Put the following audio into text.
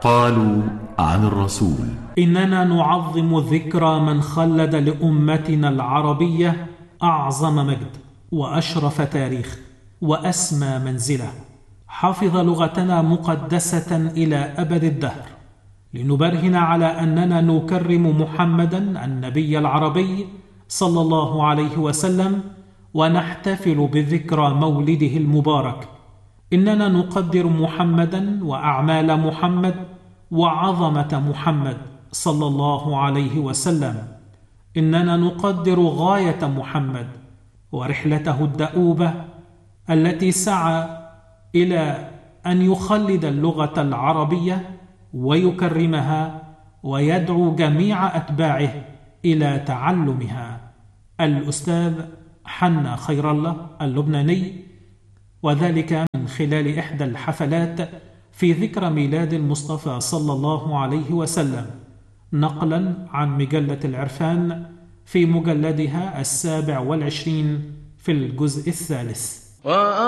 قالوا عن الرسول: إننا نعظم ذكرى من خلد لأمتنا العربية أعظم مجد وأشرف تاريخ وأسمى منزلة، حفظ لغتنا مقدسة إلى أبد الدهر، لنبرهن على أننا نكرم محمدا النبي العربي صلى الله عليه وسلم، ونحتفل بذكرى مولده المبارك. إننا نقدر محمدا وأعمال محمد وعظمة محمد صلى الله عليه وسلم. إننا نقدر غاية محمد ورحلته الدؤوبة التي سعى إلى أن يخلد اللغة العربية ويكرمها ويدعو جميع أتباعه إلى تعلمها. الأستاذ حنا خير الله اللبناني، وذلك من خلال إحدى الحفلات في ذكرى ميلاد المصطفى صلى الله عليه وسلم، نقلا عن مجلة العرفان في مجلدها 27 في الجزء 3.